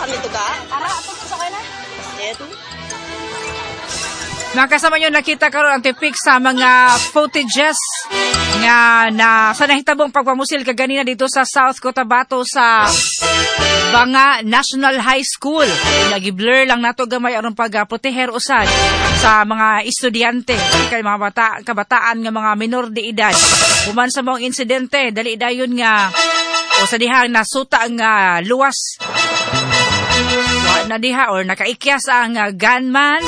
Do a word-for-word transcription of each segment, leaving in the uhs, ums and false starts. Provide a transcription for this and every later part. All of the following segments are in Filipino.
kami to ka? Ara, ato ko sa kaya na. Eto. Nakasama nyo nakita karon ang tipik sa mga footages nga na sa nahitabong pagpamusil kaganina dito sa South Cotabato sa Banga National High School. Nagi-blur lang nato gamay aron pag-proteher usad sa mga estudyante kay mga bata, kabataan nga mga minor de edad. Human sa mga insidente, dali dayon nga o sa dihang nasuta ang uh, luwas na diha or nakaikyas ang uh, gunman.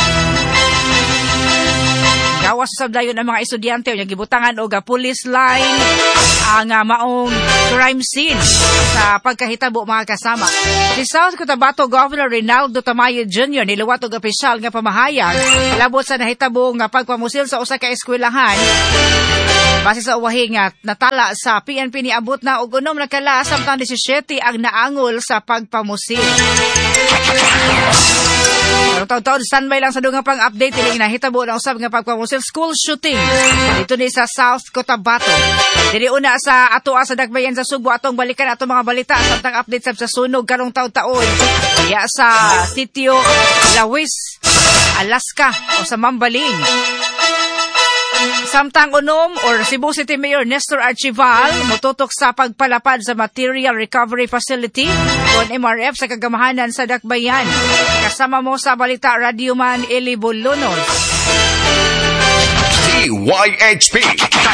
Gawas sa dayon ang mga estudyante o gibutangan og police line ang uh, maong crime scene sa pagkahitabo mga kasama. Si South Cotabato Governor Rinaldo Tamayo Junior niluwat og opisyal nga pamahayag labot sa nahitabo nga pagpamusil sa usa ka eskwelahan. Base sa uwahi nga natala sa P N P niabot na og unom na kala samtang disisiete ang naangol sa pagpamusil. Pero taon-taon, standby lang sa dunga pang update. Iling nahitabo na usab nga pagpamusil school shooting dito ni sa South Cotabato. Dili una sa ato sa Dakbayan sa Sugbo atong balikan atong mga balita samtang update sab sa sunog karong taon-taon. Iya sa sitio Lawis, Alaska o sa Mambaling. Samtang unom or Cebu City Mayor Nestor Archival mututok sa pagpalapad sa Material Recovery Facility o M R F sa kagamahanan sa Dakbayan. Kasama mo sa balita Radio Man Eli Bolonos. D Y H P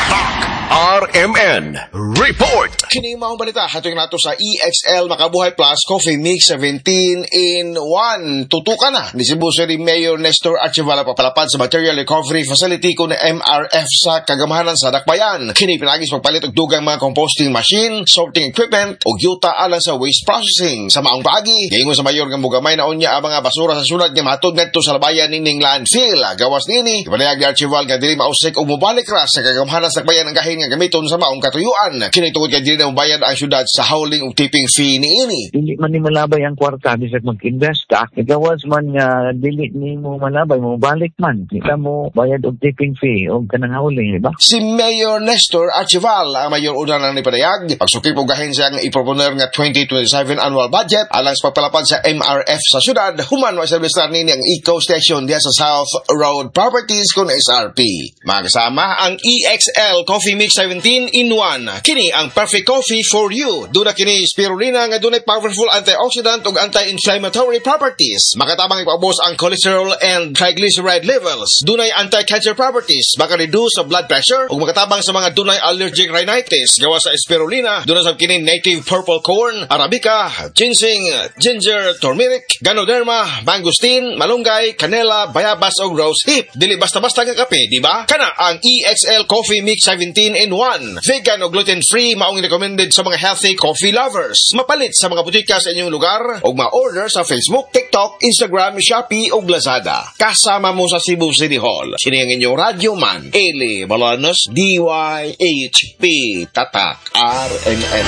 R M N Report. Kini maong balita hatuing nato sa E X L Makabuhay Plus Coffee Mix seventeen in one. Tutukan na ni Cebu City Mayor Nestor Archival papalapad sa Material Recovery Facility kun M R F sa kagamahanan sa Dakbayan. Kini pinagis pagpalit og dugang mga composting machine, sorting equipment ug yuta alang sa waste processing. Sa maong paagi, giingon sa mayor nga mugamay na unya ang mga basura sa sunod nga matud ngadto sa labayan ning landfill. Gawas nini, ipalayag ni Archival nga dili mausik og mobalik ra sa kagamahanan sa Dakbayan ang gahin nga gamiton sa maong katuyuan. Kini tungod kay dili na bayad ang syudad sa howling ug tipping fee niini. Dili man ni malabay ang kwarta bisag mag-invest ka. Gawas man nga dili ni mo malabay mo balik man. Kita mo bayad og tipping fee og kanang howling, di ba? Si Mayor Nestor Archival ang mayor una nang nipadayag pagsukip og gahin sa nga iproponer nga twenty twenty-seven annual budget alang sa pagpalapad sa M R F sa syudad. Human wa establishar nini ang Eco Station diha sa South Road Properties kun S R P. Mga kasama ang E X L Coffee Mix seventeen in one. Kini ang perfect coffee for you. Duna kini spirulina nga dunay powerful antioxidant ug anti-inflammatory properties. Makatabang ipabos ang cholesterol and triglyceride levels. Dunay anti-cancer properties. Maka-reduce sa blood pressure ug makatabang sa mga dunay allergic rhinitis. Gawa sa spirulina, duna sa kini native purple corn, arabica, ginseng, ginger, turmeric, ganoderma, mangosteen, malunggay, canela, bayabas ug rose hip. Dili basta-basta nga kape, di ba? Kana ang E X L Coffee Mix seventeen in one. Vegan o gluten-free maong recommended sa mga healthy coffee lovers. Mapalit sa mga butika sa inyong lugar o ma-order sa Facebook, TikTok, Instagram, Shopee o Lazada. Kasama mo sa Cebu City Hall. Sini ang inyong Radio Man, Eli Balanos, D Y H P, Tatak, R M N.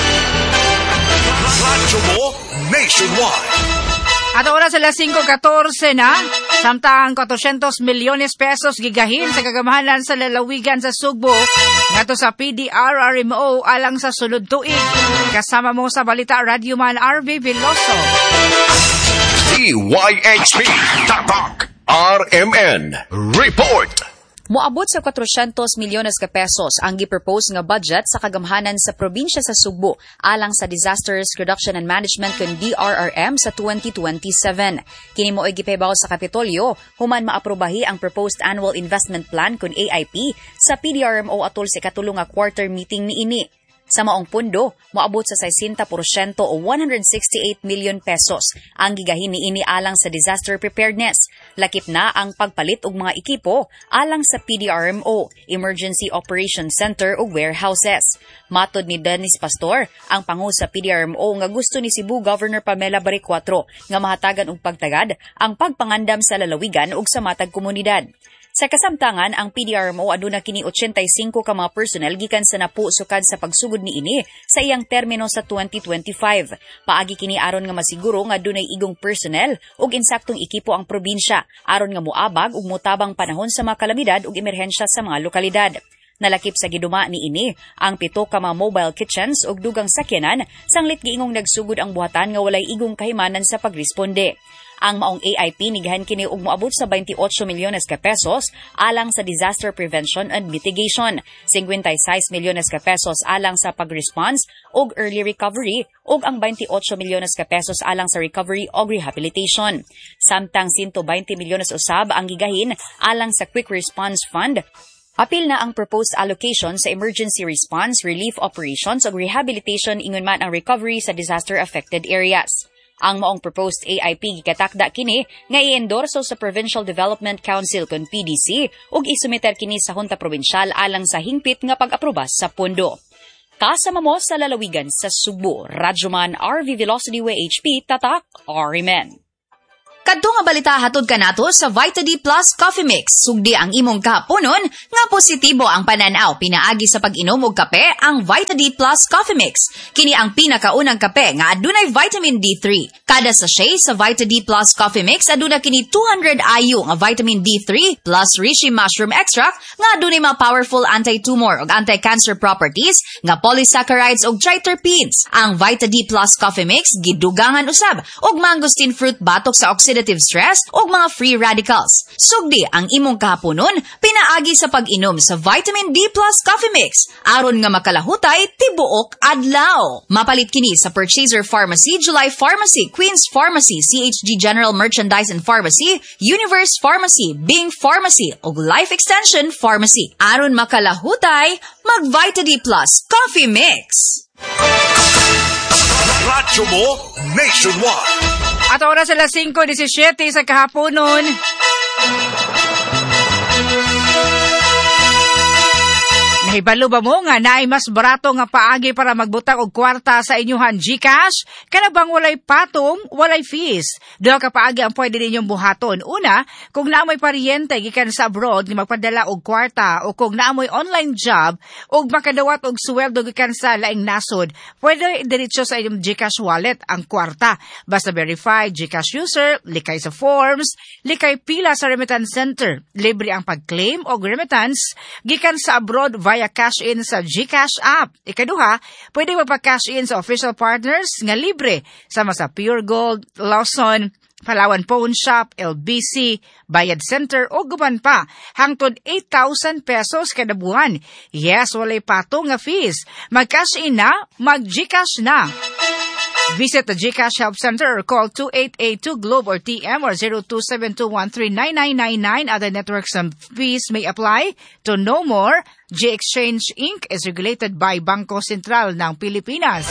Radyo mo nationwide. At oras alas five fourteen na, samtang four hundred milyones pesos gigahin sa kagamahanan sa lalawigan sa Sugbo ngadto sa P D R R M O alang sa sulod tuig. Kasama mo sa balita Radio Man R V Veloso. D Y H P Tatak R M N Report. Moabot sa four hundred milyones ka pesos ang gipropose nga budget sa kagamhanan sa probinsya sa Sugbo alang sa Disasters Reduction and Management kun D R R M sa twenty twenty-seven. Kini mo ay gipahibaw sa Kapitolyo human maaprobahi ang Proposed Annual Investment Plan kun A I P sa P D R M O atol sa ikatulong nga quarter meeting niini. Sa maong pundo, moabot sa sixty percent o one hundred sixty-eight million pesos ang gigahin niini alang sa disaster preparedness. Lakip na ang pagpalit og mga ekipo alang sa P D R M O, Emergency Operations Center ug warehouses. Matod ni Dennis Pastor, ang pangu sa P D R M O nga gusto ni Cebu Governor Pamela Baricuatro nga mahatagan og pagtagad ang pagpangandam sa lalawigan ug sa matag komunidad. Sa kasamtangan, ang P D R M O aduna kini eighty-five ka mga personnel gikan sa napu sukad sa pagsugod niini sa iyang termino sa twenty twenty-five. Paagi kini aron nga masiguro nga adunay igong personnel ug insaktong ekipo ang probinsya aron nga moabag ug motabang panahon sa mga kalamidad ug emerhensya sa mga lokalidad. Nalakip sa giduma ni ini ang pito ka mga mobile kitchens ug dugang sakyanan sanglit giingong nagsugod ang buhatan nga walay igong kahimanan sa pagresponde. Ang maong A I P nigahan kini og moabot sa twenty-eight milyones ka pesos alang sa disaster prevention and mitigation, fifty-six milyones ka pesos alang sa pag-response ug early recovery ug ang twenty-eight milyones ka pesos alang sa recovery ug rehabilitation. Samtang one hundred twenty milyones usab ang gigahin alang sa quick response fund. Apil na ang proposed allocation sa emergency response, relief operations ug rehabilitation ingon man ang recovery sa disaster-affected areas. Ang maong proposed A I P gikatakda kini nga i-endorso sa Provincial Development Council kon P D C ug isumiter kini sa Hunta Provincial alang sa hingpit nga pag-aproba sa pondo. Kasama mo sa lalawigan sa Subo, Radyoman R V Velocity W H P Tatak R M N. Kadto nga balita hatod kanato sa Vita D Plus Coffee Mix. Sugdi ang imong kahaponon nga positibo ang pananaw pinaagi sa pag-inom og kape ang Vita D Plus Coffee Mix. Kini ang pinakaunang kape nga adunay vitamin D three. Kada sachet sa Vita D Plus Coffee Mix aduna kini two hundred I U nga vitamin D three plus reishi mushroom extract nga adunay mga powerful anti-tumor ug anti-cancer properties nga polysaccharides ug triterpenes. Ang Vita D Plus Coffee Mix gidugangan usab og mangosteen fruit batok sa oxygen oxidative stress ug mga free radicals. Sugdi ang imong kahaponon pinaagi sa pag-inom sa Vitamin D Plus Coffee Mix aron nga makalahutay tibuok adlaw. Mapalit kini sa Purchaser Pharmacy, July Pharmacy, Queen's Pharmacy, C H G General Merchandise and Pharmacy, Universe Pharmacy, Bing Pharmacy ug Life Extension Pharmacy. Aron makalahutay, mag Vita D Plus Coffee Mix. Radyo mo nationwide. At oras sa alas five seventeen sa kahaponon. Nahibalo ba mo nga naay mas barato nga paagi para magbutang og kwarta sa inyuhan GCash? Kana bang walay patong, walay fees? Duha ka paagi ang pwede ninyong buhaton. Una, kung naamoy paryente gikan sa abroad nga magpadala og kwarta o kung naamoy online job ug makadawat og sweldo gikan sa laing nasod, pwede diretso sa inyong GCash wallet ang kwarta. Basta verified GCash user, likay sa forms, likay pila sa remittance center. Libre ang pag-claim og remittance gikan sa abroad via cash-in sa GCash app. Ikaduha, pwede magpa-cash-in sa official partners nga libre sama sa Pure Gold, Lawson, Palawan Pawn Shop, L B C, Bayad Center o guban pa. Hangtod eight thousand pesos kada buwan. Yes, walay patong nga fees. Mag-cash-in na, mag-GCash na. Visit the GCash Help Center or call two eight eight two GLOBE or T M or zero two seven two one three nine nine nine nine. Other networks and fees may apply. To know more, G-Exchange Incorporated is regulated by Bangko Sentral ng Pilipinas.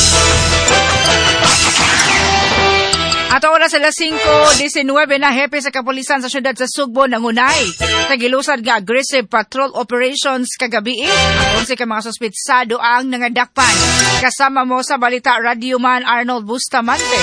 At oras sa alas five nineteen na hepe sa kapulisan sa syudad sa Sugbo nangunay. Tagilusad nga aggressive patrol operations kagabi. Ang unsi ka mga suspitsado ang nangadakpan. Kasama mo sa balita Radyoman Arnold Bustamante.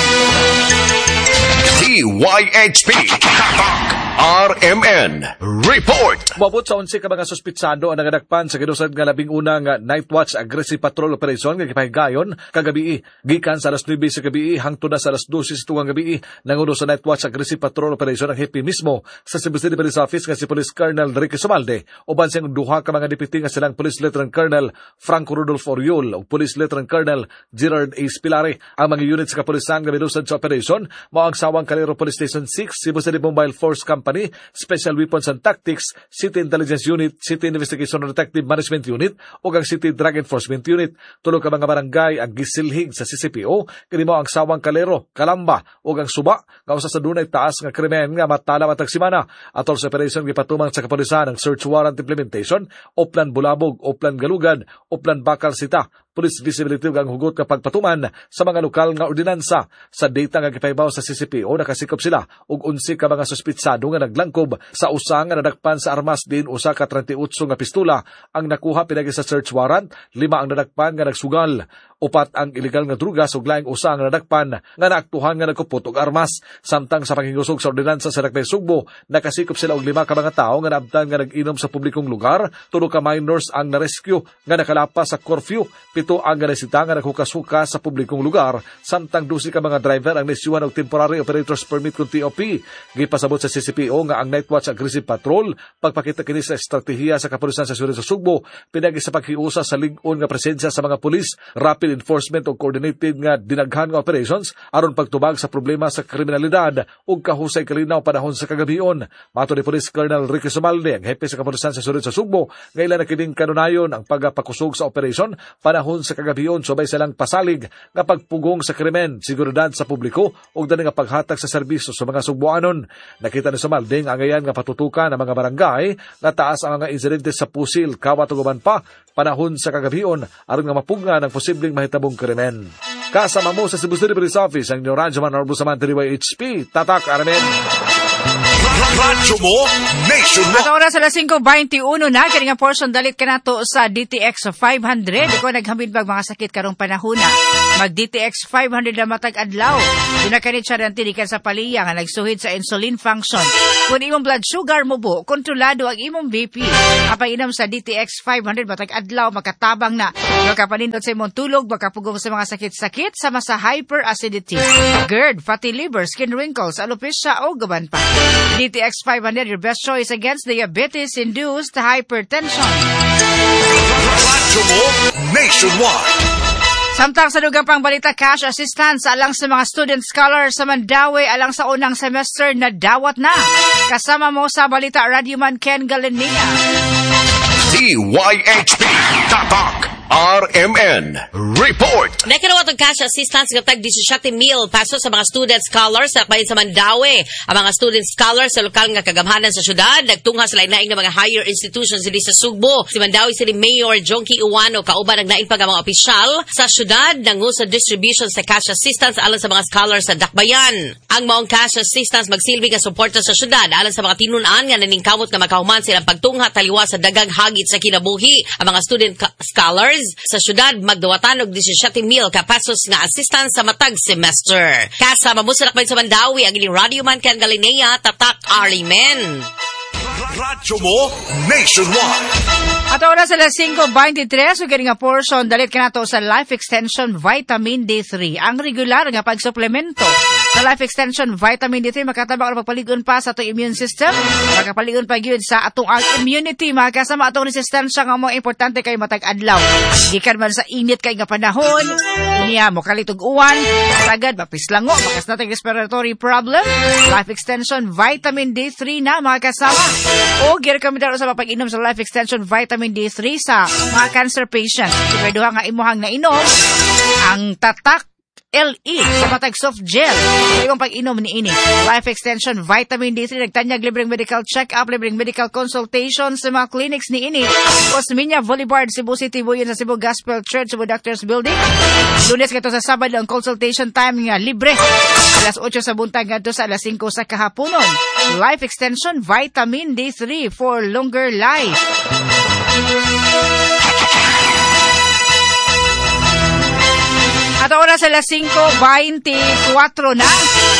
D Y H P R M N Report. Mabot sa unsi ka mga suspitsado ang nangadakpan sa kinusad nga labing una nga night watch aggressive patrol operation nga gipahigayon kagabi gikan sa alas nine sa gabi hangtod na sa alas twelve sa tuwang gabi nanguno sa night watch aggressive patrol operation ang hepe mismo sa Cebu City Police Office nga si Police Colonel Ricky Sumalde uban siyang duha ka mga deputy nga silang Police Lieutenant Colonel Franco Rodolfo Oriol ug Police Lieutenant Colonel Gerard A. Spilare. Ang mga units sa kapulisan nga milusad sa operation mao ang Sawang Calero Police Station six, Cebu City Mobile Force Company, Special Weapons and Tactics, City Intelligence Unit, City Investigation and Detective Management Unit ug ang City Drug Enforcement Unit. Tulo ka mga barangay ang gisilhig sa C C P O kini mao ang Sawang Calero, Calamba ug ang Suba nga usa sa dunay taas nga krimen nga matala matag semana. Atol sa operation gipatumang sa kapulisan ang search warrant implementation, Oplan Bulabog, Oplan Galugan, Oplan Bakal Sita, police visibility ug ang hugot kapag patuman sa mga lokal nga ordinansa. Sa data nga gipahibaw sa C C P O nakasikop sila og unsi ka mga suspitsado nga naglangkob sa usa nga nadakpan sa armas din usa ka thirty-eight nga pistola ang nakuha pinagi sa search warrant. Lima ang nadakpan nga nagsugal, upat ang illegal nga drugas ug laing usa ang nadakpan nga naaktuhan nga nagkupot og armas. Samtang sa panghingusog sa ordinansa sa Dakbayan Sugbo nakasikop sila og lima ka mga tawo nga naabtan nga nag-inom sa publikong lugar. Tulo ka minors ang na-rescue nga nakalapas sa curfew Pito ang naresita nga naghukas-hukas sa publikong lugar, samtang dusi ka mga driver ang naisyuhan og Temporary Operators Permit kung T O P. Gipasabot sa C C P O nga ang Night Watch Aggressive Patrol, pagpakita kini sa estratehiya sa kapulisan sa syudad sa Sugbo, pinagi sa paghiusa sa lig-on nga presensya sa mga pulis, rapid enforcement o coordinated nga dinaghan nga operations aron pagtubag sa problema sa kriminalidad ug kahusay kalinaw panahon sa kagabion. Mato ni Police Colonel Ricky Sumalde, ang hepe sa kapulisan sa syudad sa Sugbo, nga ila na kining kanunayon ang pagpakusog sa operasyon panahon sa kagabion subay silang pasalig nga pagpugong sa krimen, seguridad sa publiko ug dani nga paghatag sa serbisyo sa mga Sugboanon. Nakita ni Sumalde ang angayan nga patutukan ng mga barangay nga taas ang mga insidente sa pusil, kawat ug uban pa panahon sa kagabion aron nga mapunga ng posibleng mahitabong krimen. Kasama mo sa Cebu City Police Office ang Radyoman Orbo Saman Y H P Tatak Armen. Radyo mo nationwide. At oras alas singko twenty-one na, kani nga portion dalit ka na to sa D T X five hundred. Ikaw naghamid bag mga sakit karong panahon na. Mag D T X five hundred na matag adlaw. Doon na kanit siya tinikan sa paliya nga nagsuhid sa insulin function. Kung imong blood sugar mo bu, kontrolado ang imong B P. Apainom sa D T X five hundred matag adlaw, makatabang na. Makapanindot sa imong tulog, makapugong sa mga sakit-sakit, sama sa hyperacidity, GERD, fatty liver, skin wrinkles, alopecia o gaban pa. D T X five hundred, your best choice against diabetes-induced hypertension. Radyo mo nationwide. Samtang sa dugang pang balita, cash assistance alang sa mga student scholars sa Mandaue alang sa unang semester na dawat na. Kasama mo sa balita, Radyoman Ken Galinea. D Y H P Tatak R M N Report. Nakirawat ang cash assistance ng tag seventeen mil pesos sa mga student scholars sa bayan sa Mandaue. Ang mga student scholars sa lokal nga kagamhanan sa syudad nagtungha sa lain-laing nga mga higher institutions diri sa Sugbo. Si Mandaue City Mayor Jonky Uwano kauban ang nain pa nga mga opisyal sa syudad nangu sa distribution sa cash assistance alang sa mga scholars sa Dakbayan. Ang maong cash assistance magsilbi nga suporta sa syudad alang sa mga tinun-an nga naningkamot nga makahuman silang pagtungha taliwa sa dagang hagit sa kinabuhi. Ang mga student scholars sa syudad magdawatan og seventeen mil ka pesos nga assistance sa matag semester. Kasama mo sa lakbayan sa Mandaue ang ining Radyoman Ken Galinea, Tatak Arimen. Radyo mo nationwide. At oras alas singko twenty-three, so kini nga portion dalit ka na to sa Life Extension Vitamin D three. Ang regular nga pagsuplemento sa Life Extension Vitamin D three makatabang ang pagpaligon pa sa atong immune system, makapaligon pa gyud sa atong immunity, makasama atong resistensya nga mo importante kay matag adlaw. Gikan man sa init kay nga panahon, niya mo kalitog uwan, sagad mapislango, makas nating respiratory problem. Life Extension Vitamin D three na makasama. O girekomendar sa pag-inom sa Life Extension Vitamin D three sa mga cancer patients. Siguraduha nga imuhang nainom ang Tatak L E sa matag soft gel. Sa ibang pag-inom ni ini. Life Extension Vitamin D three nagtanyag libreng medical check-up, libreng medical consultation sa mga clinics ni ini. Osminia Boulevard, Cebu City, Buyan sa Cebu Gospel Church, Cebu Doctors Building. Lunes kato sa Sabado ang consultation time nga libre. Alas eight sa buntag ngadto sa alas five sa kahaponon. Life Extension Vitamin D three for longer life. At oras alas singko twenty-four na.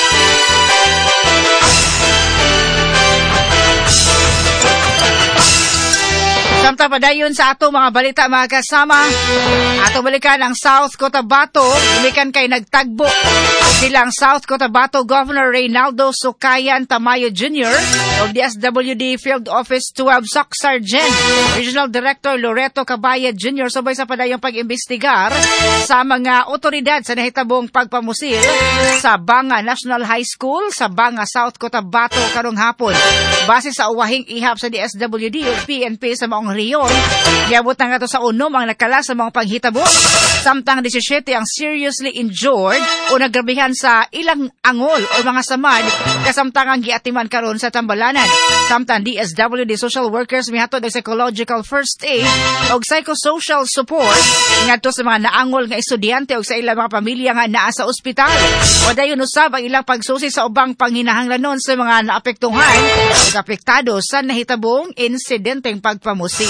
Samtang padayon sa ato mga balita mga kasama, ato balikan ang South Cotabato, balikan kay nagtagbo silang South Cotabato Governor Reynaldo Sukayan Tamayo Junior o D S W D Field Office twelve Soc Sergeant Regional Director Loreto Cabaya Junior sabay sa padayong pag-imbestigar sa mga otoridad sa nahitabong pagpamusil sa Banga National High School sa Banga, South Cotabato karong hapon. Base sa uwahing ihap sa D S W D o P N P sa maong riyon, niabot na nga to sa unom ang nakala sa mga paghitabo. Samtang seventeen ang seriously injured o nagrabihan sa ilang angol o mga samad kasamtang ang giatiman karon sa Tambalanan. Samtang D S W D social workers mihatod og psychological first aid o psychosocial support ngadto sa mga naangol nga estudyante o sa ilang mga pamilya nga naa sa ospital. O dayon usab ang ilang pagsusi sa ubang panghinahanglanon sa mga naapektuhan o apektado sa nahitabong insidenteng pagpamusil.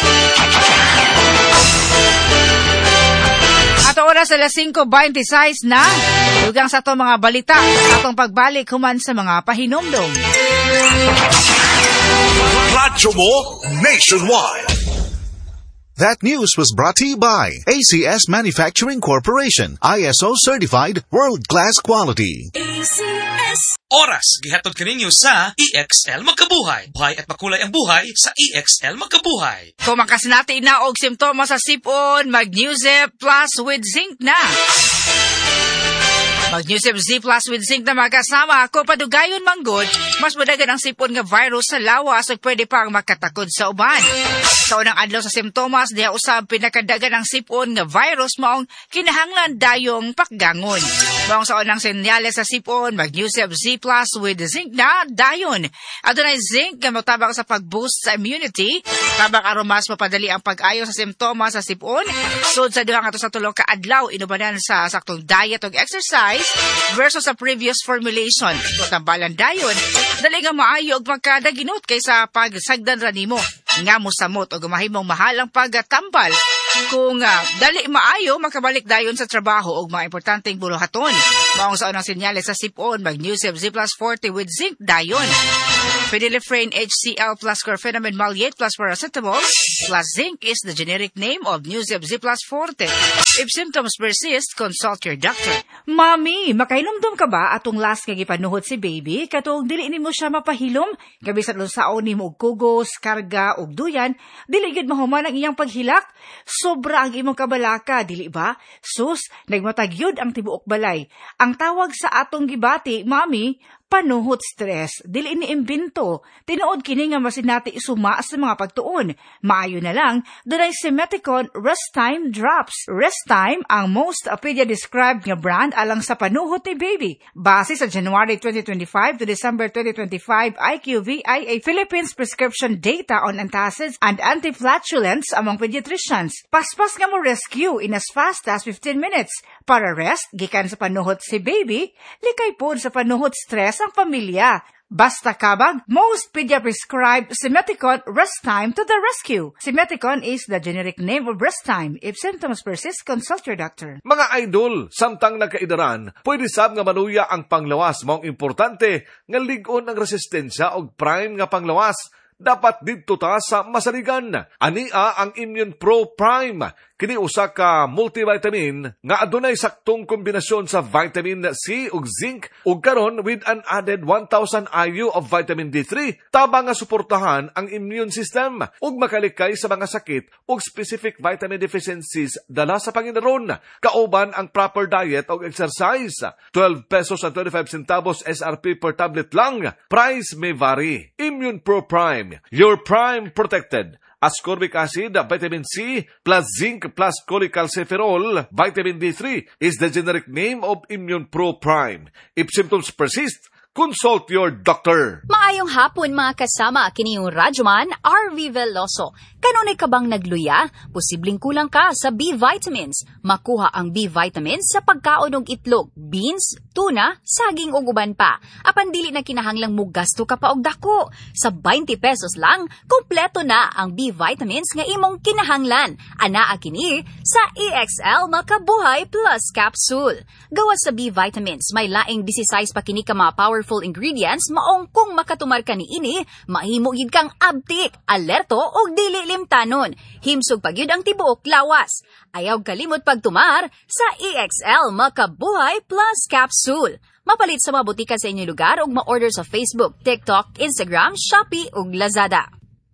At oras alas five twenty-six na, dugang sa itong mga balita, sa itong pagbalik human sa mga pahinumdom. Radyo mo nationwide. That news was brought to you by A C S Manufacturing Corporation, I S O certified, world-class quality. A C S. Oras, gihatod kaninyo sa E X L Magkabuhay. Buhay at makulay ang buhay sa E X L Magkabuhay. Kung makasinati na og simptomas sa sipon, mag-Newzep Plus with Zinc na. Mag-Newzep Z Plus with Zinc na magkasama ako padugayon manggod, mas madagan ang sipon nga virus sa lawas ug pwede pang makatakod sa uban. Sa unang adlaw sa simptomas, diha usab pinakadagan ang sipon nga virus maong kinahanglan dayong pakgangon. Maong sa unang senyales sa sipon, mag-Newzep Z Plus with Zinc na dayon. Adunay zinc nga motabang sa pag-boost sa immunity, tabang aron mas mapadali ang pag-ayo sa simptomas sa sipon. Sud sa duha nga sa tulo ka adlaw inubanan sa saktong diet ug exercise versus sa previous formulation. Tambalan dayon, dali nga maayo og magkadaginot kaysa pagsagdan ra nimo nga mosamot o gumahimong mahalang pagtambal. Kung uh, dali maayo, makabalik dayon sa trabaho o mga importanteng buluhaton. Maong sa unang sinyales sa sipon, mag-Newzep Z Plus forty with Zinc dayon. Phenylephrine H C L plus Chlorpheniramine Maleate plus Paracetamol plus Zinc is the generic name of Newzep Z Plus forty. If symptoms persist, consult your doctor. Mami, makailumdum ka ba atong last kay gipanuhot si baby? Katong dili nimo siya mapahilom? Gabi sa lunsaon nimo og kugos, karga og duyan, dili gid mahuman ang iyang paghilak? Sobra ang imong kabalaka, dili ba? Sus, nagmatagyod ang tibuok balay. Ang tawag sa atong gibati, mami, panuhot stress. Dili ni imbento. Tinuod kini nga masinati isuma sa mga pagtuon. Maayo na lang, dunay Simeticon Rest Time Drops. Rest Time ang most pedia-described nga brand alang sa panuhot ni baby. Base sa January twenty twenty-five to December twenty twenty-five I Q V I A Philippines prescription data on antacids and antiflatulence among pediatricians. Paspas nga mo rescue in as fast as fifteen minutes. Para rest, gikan sa panuhot si baby, likay pod sa panuhot stress ang pamilya. Basta kabag, most pedia-prescribed Simeticon Rest Time to the rescue. Simeticon is the generic name of Rest Time. If symptoms persist, consult your doctor. Mga idol, samtang nagkaidaran, pwede sab nga manuya ang panglawas. Maong importante, nga ligon ang resistensya og prime nga panglawas. Dapat dito ta sa masaligan. Ania ang Immune Pro Prime. Kini usa ka multivitamin nga adunay saktong kombinasyon sa vitamin C ug zinc ug karon with an added one thousand I U of vitamin D three tabang nga suportahan ang immune system ug makalikay sa mga sakit ug specific vitamin deficiencies dala sa panginaron. Kauban ang proper diet ug exercise. twelve pesos and twenty-five centavos S R P per tablet lang. Price may vary. Immune Pro Prime, your prime protected. Ascorbic acid, vitamin C, plus zinc, plus cholecalciferol, vitamin D three is the generic name of Immune Pro Prime. If symptoms persist, consult your doctor. Maayong hapon mga kasama, kini yung Radyoman R V Veloso. Kanunay ka bang nagluya? Posibleng kulang ka sa B vitamins. Makuha ang B vitamins sa pagkaon og itlog, beans, tuna, saging ug uban pa. Apan dili na kinahanglang mo gasto ka pa og dako. Sa twenty pesos lang, kompleto na ang B vitamins nga imong kinahanglan. Anaa kini sa E X L Makabuhay Plus Capsule. Gawas sa B vitamins, may laing sixteen pa kini ka mga powerful ingredients maong kung makatumar ka ni ini, mahimo gid kang abtik, alerto ug dili limtanon. Himsog pagyud ang tibuok lawas. Ayaw kalimot pagtumar sa E X L Makabuhay Plus Capsule. Mapalit sa mga butika sa inyong lugar ug ma-order sa Facebook, TikTok, Instagram, Shopee ug Lazada.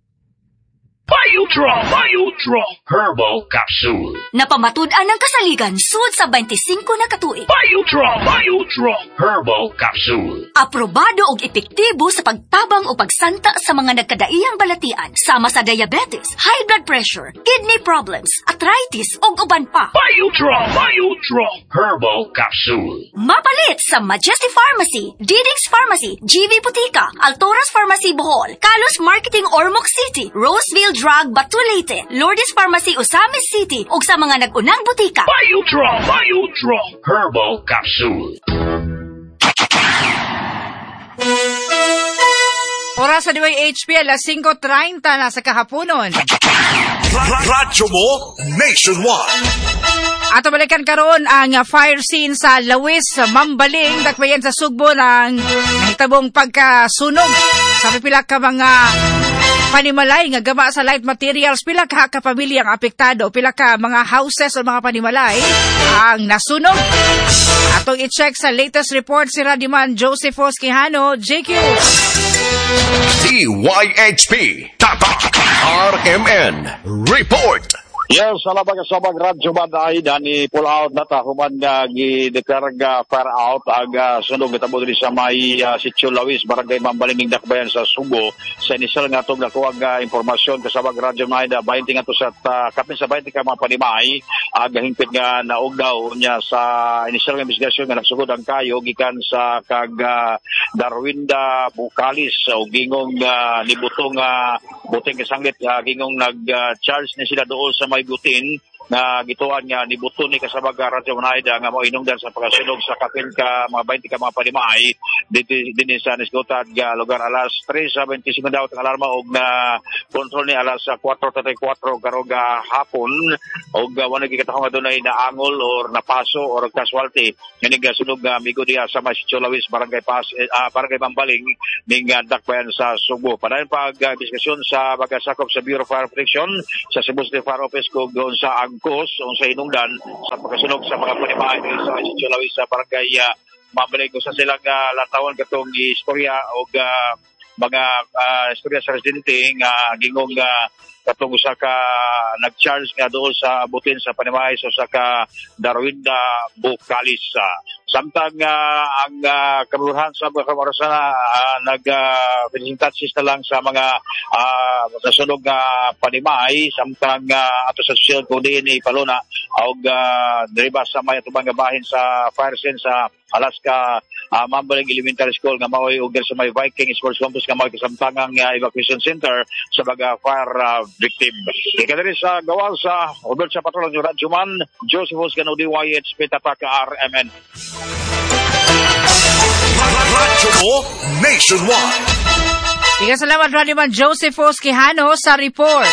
Biodraw, Biodraw Herbal Capsule. Napamatud-an ang kasaligan sud sa twenty-five na katuig. Biodraw, Biodraw Herbal Capsule. Aprobado og epektibo sa pagtabang o pagsanta sa mga nagkadaiyang balatian sama sa diabetes, high blood pressure, kidney problems, arthritis ug uban pa. Biodraw, Biodraw Herbal Capsule. Mapalit sa Majesty Pharmacy, Didix Pharmacy, G V Butika, Altoras Pharmacy Bohol, Kalos Marketing Ormoc City, Roseville Drug Batulete, Lourdes Pharmacy Osamis City ug sa mga nag-unang butika. Biodraw, Biodraw Herbal Capsule. Oras sa D Y H P, alas five thirty na sa kahaponon. Radyo mo nationwide. Ato balikan karon ang fire scene sa Lawis, Mambaling, dakbayan sa Sugbo ng nahitabong pagkasunog sa pipila ka mga panimalay nga gama sa light materials, pila ka kapamilya ang apektado, pila ka mga houses o mga panimalay ang nasunog. Atong i-check sa latest report si Radiman Josephos Quijano, J Q. D Y H P Tatak R M N Report. Yes, salamat ka sa mga radyo banay dani pull out na ta human nga gidekarga fire out aga sunog gitabo diri sa may uh, Sitio Lawis barangay Mambalingig Dakbayan sa Subo. Sa initial nga tong nakuha nga impormasyon kasabag radyo banay da twenty nga to sa uh, kapin sa twenty ka mga panimay aga hingpit nga naog daw nya sa initial nga investigasyon nga nagsugod ang kayo gikan sa kag uh, Darwinda Bukalis o gingong uh, nibutong uh, buting kasanglit uh, gingong nag uh, charge ni sila dool sa may butin na gituan nga ni buto ni kasabag radyo Manaida nga mo inungdan sa pagsunog sa kapin ka mga twenty ka mga panimay dinhi sa nisgotan nga lugar alas three seventy-five daw ang alarma og na kontrol ni alas four thirty-four karoga hapon og uh, wala gikatahong adunay na angol or napaso or casualty ngani nga sunog nga migo diha sa Sitio Lawis barangay Pas uh, barangay Mambaling ning uh, Dakbayan sa Subo. Padayon pag uh, diskusyon sa bagasakop sa Bureau of Fire Protection sa Cebu City Fire Office kung doon sa angkos o sa inungdan sa pagkasunog sa mga panimay sa Sitio Lawis sa barangay uh, Mambaling sa silang uh, latawan katong istorya o uh, mga uh, istorya sa residente nga gingong uh, katong usa ka nag-charge nga doon sa butin sa panimay so sa ka Darwinda Bukalis. Samtang uh, ang uh, kaburuhan sa mga kamarasa uh, nag-presentasis uh, na lang sa mga uh, nasunog uh, panimay samtang uh, ato sa social ko din ipaluna og uh, deriba sa may atubang bahin sa fire scene sa Alaska uh, Mambaling Elementary School nga maoy og sa may Viking Sports Campus nga maoy kasamtangang uh, evacuation center sa mga fire uh, victim. Ikadiri sa gawas sa Udol sa Patrol ng Radyo Man, Josephos Gano D Y H P Tatak R M N. Radyo mo nationwide. Tiga salamat Radyo Man Josephos Quijano sa report.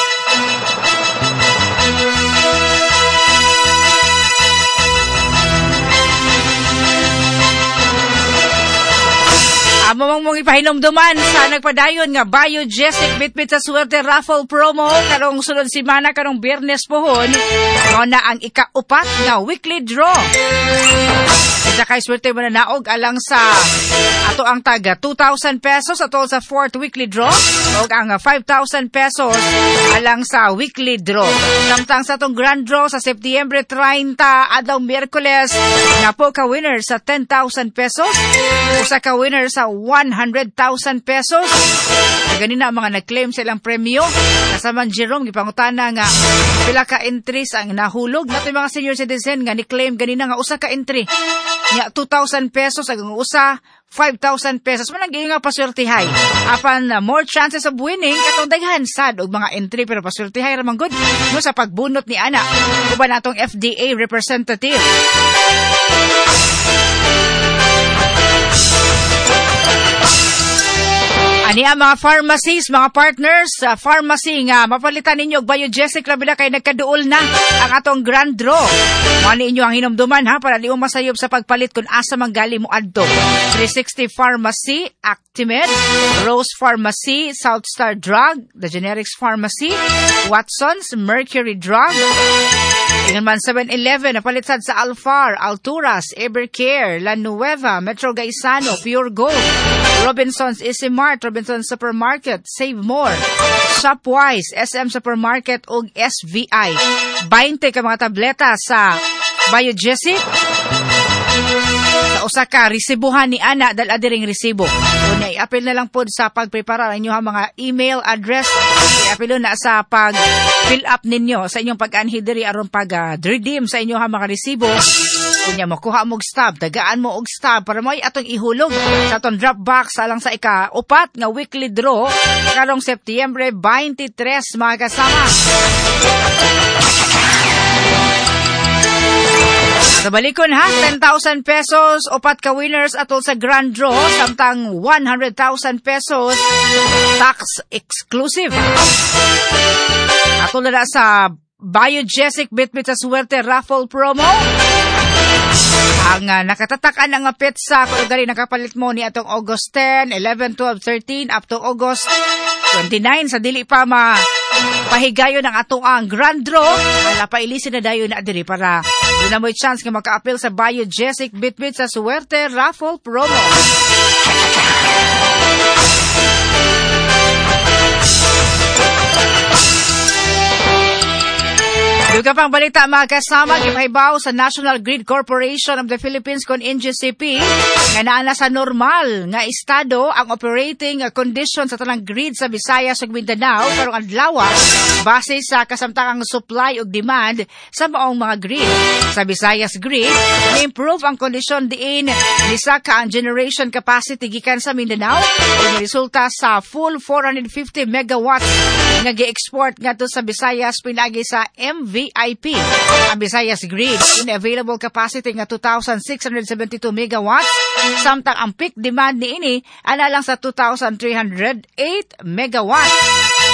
Amo mong mong ipahinomduman sa nagpadayon nga Biogesic Bitbit sa Suwerte Raffle Promo karong sunod simana karong Biyernes pohon mao na ang ikaupat nga weekly draw. Isa kay swerte mo na naog alang sa ato ang taga two thousand pesos ato sa fourth weekly draw o ang five thousand pesos alang sa weekly draw. Samtang sa atong grand draw sa Setyembre thirty adlaw Miyerkules na po ka winner sa ten thousand pesos, usa ka winner sa one hundred thousand pesos. Ganina ang mga nag-claim sa ilang premyo. Kasaman Jerome, gipangutana nga pila ka entries ang nahulog. Nato mga senior citizen nga ni-claim ganina nga usa ka entry. Nga two thousand pesos, ang usa five thousand pesos. Manang nga paswertihay. Apan uh, more chances of winning katong daghan sad og mga entry pero paswertihay ramang good no sa pagbunot ni ana. Uban natong F D A representative. Ani ang mga pharmacies, mga partners, uh, pharmacy nga mapalitan ninyo og Biogesic labi na kay nagkaduol na ang atong grand draw. Mani inyo ang hinumduman ha para di mo masayop sa pagpalit kung asa manggali mo adto. three sixty Pharmacy, Actimed, Rose Pharmacy, Southstar Drug, The Generics Pharmacy, Watson's, Mercury Drug. Ingan man seven eleven napalitan sa Alfar, Alturas, Evercare, La Nueva, Metro Gaisano, Pure Gold, Robinson's Easy Mart, Robinson's Supermarket, Save More, Shopwise, S M Supermarket ug S V I. twenty ka mga tableta sa Biogesic. Sa usa ka resibuhan ni ana dal adiring resibo. Kung i-apil na lang pod sa pagprepara ninyo ha mga email address, i-apil na sa pag fill up ninyo sa inyong pag-anhi diri aron pag uh, redeem sa inyo ha mga resibo. Kunya mo kuha mo og stub, dagaan mo og stub para mo atong ihulog sa atong drop box alang sa ika-upat nga weekly draw karong Setyembre twenty-three mga kasama. Sa balikon ha, ten thousand pesos, upat ka winners atol sa grand draw, samtang one hundred thousand pesos tax exclusive. Atol na sa Biogesic Bitbit sa Suwerte Raffle Promo. Ang uh, nakatatakan ng petsa kung gali nakapalit mo ni atong August ten, eleven, twelve, thirteen up to August twenty-nine sa dili pa ma pahigayon ng ato ang grand draw. Wala pa ilisin na dayon na diri para doon na mo'y chance nga maka-appeal sa Bayo Jessic Bitbit sa Suwerte Raffle Promo. Doon ka pang balita mga kasama, gipahibaw sa National Grid Corporation of the Philippines kon N G C P nga naa na sa normal nga estado ang operating condition sa tanang grid sa Visayas ug Mindanao karong adlaw base sa kasamtangang supply ug demand sa maong mga grid. Sa Visayas Grid, na-improve ang kondisyon diin nisaka ang generation capacity gikan sa Mindanao ug resulta sa full four hundred fifty megawatts nga gi-export ngadto sa Visayas pinagi sa M V I P. Ang Visayas Grid, in available capacity nga two thousand six hundred seventy-two megawatts, samtang ang peak demand niini ana lang sa two thousand three hundred eight megawatts.